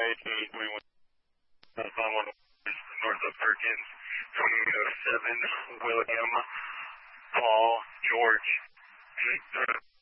1821, north of Perkins, 2007, William, Paul, George, Victor.